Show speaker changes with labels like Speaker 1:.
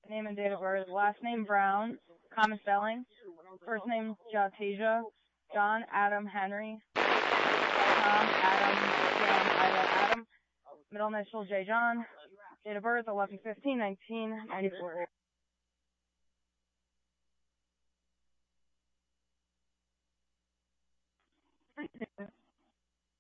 Speaker 1: name and date of birth, last name Brown, common spelling, first name Jatasia, John Adam Henry, Tom Adam Jan Ida Adam, middle initial J John, date of birth 11/15/1994.